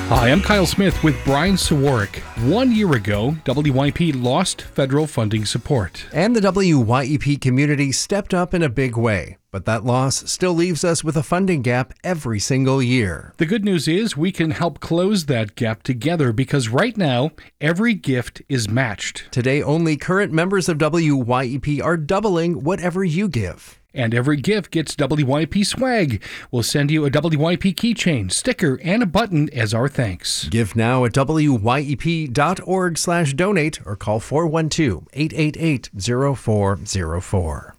Hi, I'm Kyle Smith with Brian Sawarik. 1 year ago, WYP lost federal funding support. And the WYEP community stepped up in a big way. But that loss still leaves us with a funding gap every single year. The good news is we can help close that gap together because right now, every gift is matched. Today, only current members of WYEP are doubling whatever you give. And every gift gets WYP swag. We'll send you a WYP keychain, sticker, and a button as our thanks. Give now at wyep.org/donate or call 412-888-0404.